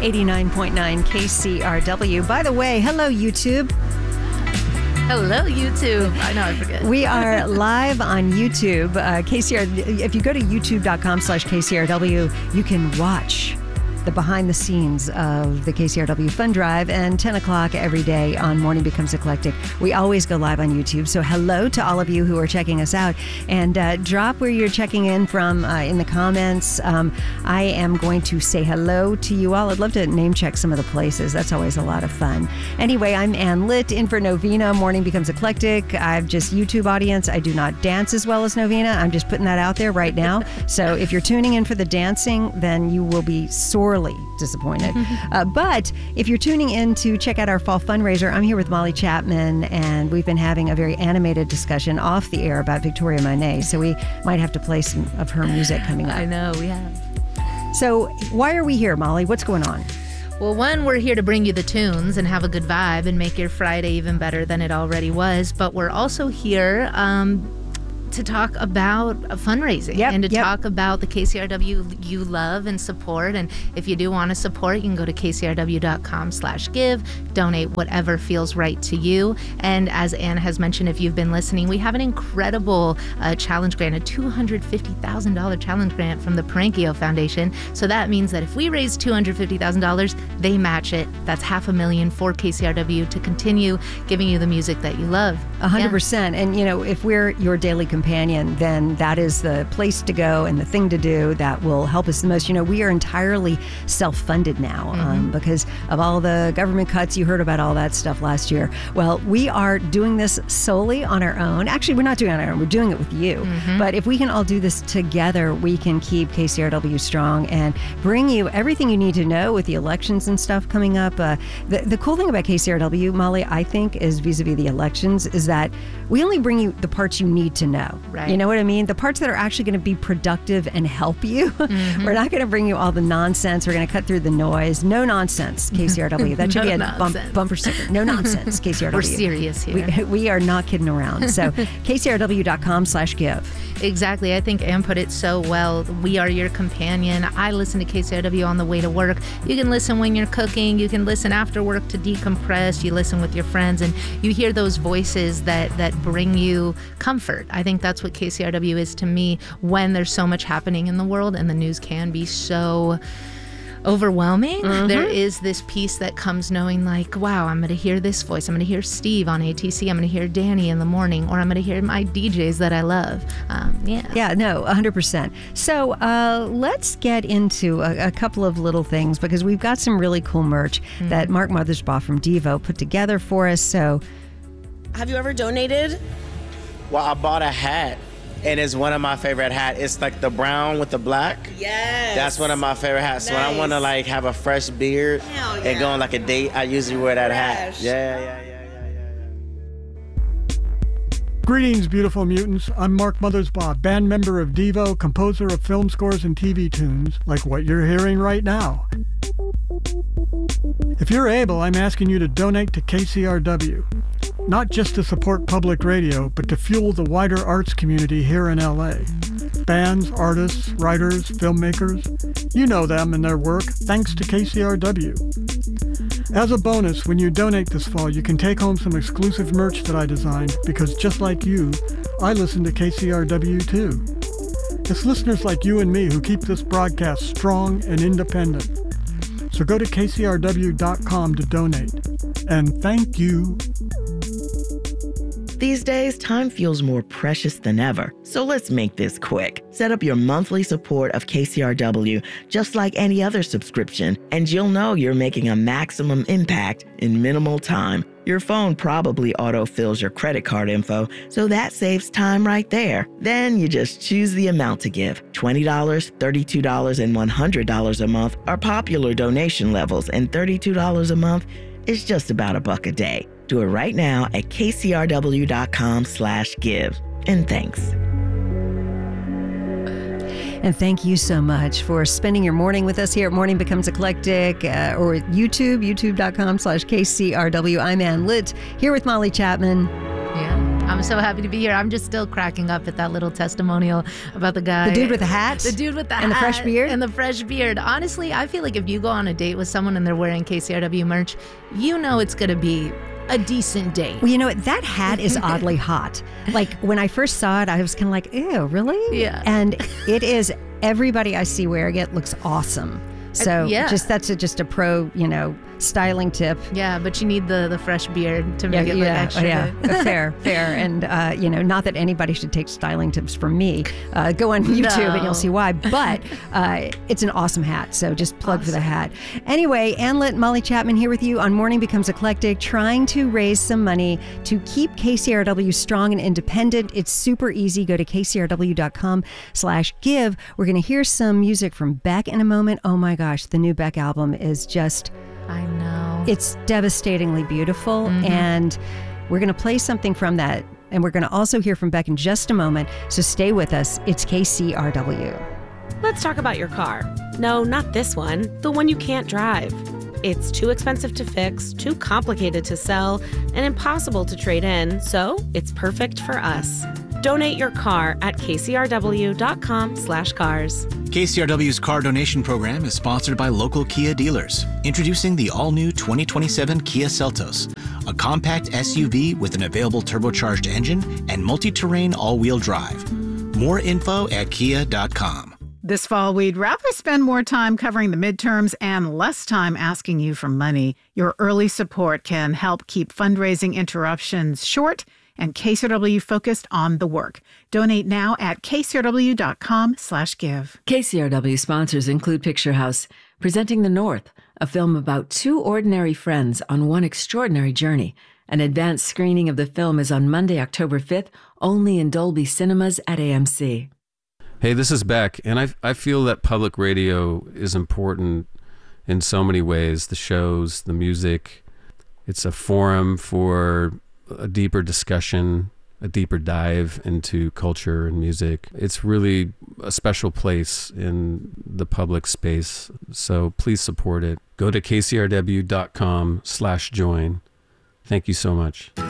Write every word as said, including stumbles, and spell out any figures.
eighty-nine point nine K C R W. By the way, hello, YouTube. Hello, YouTube. I know, I forget. We are live on YouTube. Uh, K C R, if you go to youtube.com slash KCRW, you can watch the behind the scenes of the K C R W Fun Drive, and ten o'clock every day on Morning Becomes Eclectic. We always go live on YouTube. So hello to all of you who are checking us out, and uh, drop where you're checking in from uh, in the comments. Um, I am going to say hello to you all. I'd love to name check some of the places. That's always a lot of fun. Anyway, I'm Ann Litt in for Novena. Morning Becomes Eclectic. I've just YouTube audience. I do not dance as well as Novena. I'm just putting that out there right now. So if you're tuning in for the dancing, then you will be sorely disappointed. uh, but if you're tuning in to check out our fall fundraiser, I'm here with Molly Chapman, and we've been having a very animated discussion off the air about Victoria Monet. So we might have to play some of her music coming up. I know, we have. So why are we here, Molly? What's going on? Well, one, we're here to bring you the tunes and have a good vibe and make your Friday even better than it already was. But we're also here um, to talk about fundraising yep, and to yep. talk about the K C R W you love and support. And if you do want to support, you can go to kcrw.com slash give, donate whatever feels right to you. And as Anne has mentioned, if you've been listening, we have an incredible uh, challenge grant, a two hundred fifty thousand dollars challenge grant from the Parankio Foundation. So that means that if we raise two hundred fifty thousand dollars, they match it. That's half a million for K C R W to continue giving you the music that you love. A hundred percent. And, you know, if we're your daily companion, then that is the place to go and the thing to do that will help us the most. You know, we are entirely self-funded now mm-hmm. um, because of all the government cuts. You heard about all that stuff last year. Well, we are doing this solely on our own. Actually, we're not doing it on our own. We're doing it with you. Mm-hmm. But if we can all do this together, we can keep K C R W strong and bring you everything you need to know with the elections and stuff coming up. Uh, the, the cool thing about K C R W, Molly, I think, is vis-a-vis the elections, is that we only bring you the parts you need to know. Right. You know what I mean? The parts that are actually going to be productive and help you. Mm-hmm. We're not going to bring you all the nonsense. We're going to cut through the noise. No nonsense, K C R W. That should no be a bump, bumper sticker. No nonsense, K C R W. We're serious here. We, we are not kidding around. So kcrw.com slash give. Exactly. I think Ann put it so well. We are your companion. I listen to K C R W on the way to work. You can listen when you're cooking. You can listen after work to decompress. You listen with your friends, and you hear those voices that, that bring you comfort. I think that's what K C R W is to me when there's so much happening in the world and the news can be so overwhelming. Mm-hmm. There is this piece that comes knowing like, wow, I'm going to hear this voice. I'm going to hear Steve on A T C. I'm going to hear Danny in the morning, or I'm going to hear my D Js that I love. Um, yeah. Yeah, no, one hundred percent. So uh, let's get into a, a couple of little things, because we've got some really cool merch mm-hmm. that Mark Mothersbaugh from Devo put together for us. So have you ever donated? Well, I bought a hat, and it's one of my favorite hats. It's like the brown with the black. Yes. That's one of my favorite hats. Nice. So when I want to like have a fresh beard Hell yeah. and go on like a date, I usually wear that Fresh. hat. Yeah, yeah, yeah, yeah, yeah, yeah. Greetings, beautiful mutants. I'm Mark Mothersbaugh, band member of Devo, composer of film scores and T V tunes, like what you're hearing right now. If you're able, I'm asking you to donate to K C R W. Not just to support public radio, but to fuel the wider arts community here in L A. Bands, artists, writers, filmmakers, you know them and their work thanks to K C R W. As a bonus, when you donate this fall, you can take home some exclusive merch that I designed, because just like you, I listen to K C R W too. It's listeners like you and me who keep this broadcast strong and independent. So go to k c r w dot com to donate. And thank you. These days, time feels more precious than ever, so let's make this quick. Set up your monthly support of K C R W just like any other subscription, and you'll know you're making a maximum impact in minimal time. Your phone probably autofills your credit card info, so that saves time right there. Then you just choose the amount to give. twenty dollars, thirty-two dollars, and one hundred dollars a month are popular donation levels, and thirty-two dollars a month is just about a buck a day. Do it right now at kcrw.com slash give. And thanks. And thank you so much for spending your morning with us here at Morning Becomes Eclectic, uh, or at YouTube, youtube.com slash KCRW. I'm Ann Litt, here with Molly Chapman. Yeah. I'm so happy to be here. I'm just still cracking up at that little testimonial about the guy. The dude with the hat? The dude with the and hat. And the fresh beard? And the fresh beard. Honestly, I feel like if you go on a date with someone and they're wearing K C R W merch, you know it's going to be a decent date. Well, you know what? That hat is oddly hot. Like, when I first saw it, I was kind of like, ew, really? Yeah. And it is, everybody I see wearing it looks awesome. So uh, yeah. just that's a, just a pro, you know, styling tip. Yeah, but you need the, the fresh beard to make yeah, it look yeah, extra yeah. good. fair, fair. And, uh, you know, not that anybody should take styling tips from me. Uh, go on YouTube No. and you'll see why. But uh, it's an awesome hat. So just plug Awesome. for the hat. Anyway, Ann Litt, Molly Chapman here with you on Morning Becomes Eclectic, trying to raise some money to keep K C R W strong and independent. It's super easy. Go to K C R W dot com slash give. We're going to hear some music from Beck in a moment. Oh my gosh, the new Beck album is just... I know. It's devastatingly beautiful, Mm-hmm. and we're going to play something from that, and we're going to also hear from Beck in just a moment, so stay with us. It's K C R W. Let's talk about your car. No, not this one, the one you can't drive. It's too expensive to fix, too complicated to sell, and impossible to trade in, so it's perfect for us. Donate your car at K C R W dot com slash cars. K C R W's car donation program is sponsored by local Kia dealers. Introducing the all-new twenty twenty-seven Kia Seltos, a compact S U V with an available turbocharged engine and multi-terrain all-wheel drive. More info at kia dot com. This fall, we'd rather spend more time covering the midterms and less time asking you for money. Your early support can help keep fundraising interruptions short and K C R W focused on the work. Donate now at K C R W dot com slash give. K C R W sponsors include Picture House, presenting The North, a film about two ordinary friends on one extraordinary journey. An advanced screening of the film is on Monday, October fifth, only in Dolby Cinemas at A M C. Hey, this is Beck, and I, I feel that public radio is important in so many ways. The shows, the music. It's a forum for a deeper discussion, a deeper dive into culture and music. It's really a special place in the public space, so please support it. Go to K C R W dot com slash join. Thank you so much.